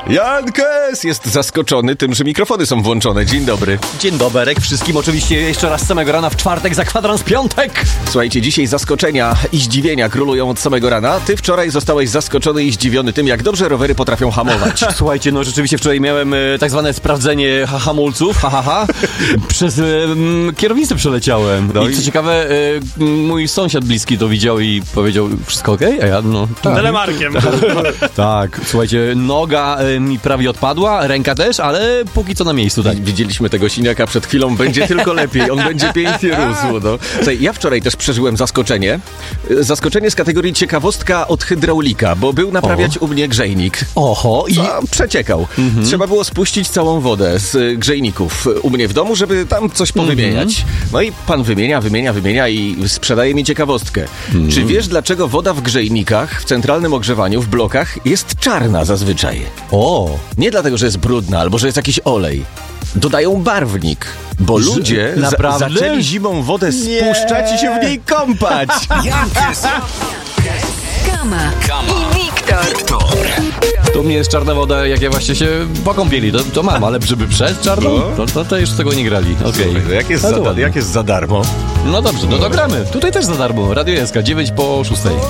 Jankes jest zaskoczony tym, że mikrofony są włączone. Dzień dobry. Dzień doberek wszystkim, oczywiście jeszcze raz z samego rana w czwartek za kwadrans piątek. Słuchajcie, dzisiaj zaskoczenia i zdziwienia królują od samego rana. Ty wczoraj zostałeś zaskoczony i zdziwiony tym, jak dobrze rowery potrafią hamować. Słuchajcie, no rzeczywiście wczoraj miałem tak zwane sprawdzenie hamulców, przez kierownicę przeleciałem. No I co ciekawe, mój sąsiad bliski to widział i powiedział, wszystko okej? A ja, no tak. Telemarkiem. Tak, słuchajcie, noga mi prawie odpadła, ręka też, ale póki co na miejscu, tak. Widzieliśmy tego siniaka przed chwilą, będzie tylko lepiej, on będzie pięknie rósł. No. Słuchaj, ja wczoraj też przeżyłem zaskoczenie. Zaskoczenie z kategorii ciekawostka od hydraulika, bo był naprawiać u mnie grzejnik. Oho, i Przeciekał. Trzeba było spuścić całą wodę z grzejników u mnie w domu, żeby tam coś powymieniać. No i pan wymienia i sprzedaje mi ciekawostkę. Czy wiesz, dlaczego woda w grzejnikach, w centralnym ogrzewaniu, w blokach jest czarna zazwyczaj? Nie dlatego, że jest brudna albo że jest jakiś olej. Dodają barwnik, bo ludzie naprawdę? zaczęli zimą wodę spuszczać i się w niej kąpać. Kama i Wiktor. to mnie jest czarna woda, jak ja właśnie się pokąpieli, to mam, ale żeby przed czarną, to już tego nie grali. Okej. Jak jest za darmo? No dobrze, no to gramy. Tutaj też za darmo. Radio SK, 9 po 6.